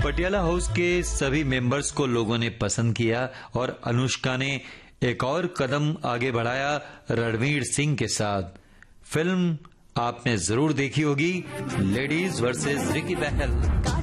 Patiala house के सभी members को लोगों ने पसंद किया और अनुष्का ने एक और कदम आगे बढ़ाया रणवीर सिंह के साथ। फिल्म आपने जरूर देखी होगी, लेडीज वर्सेस रिकी बहल।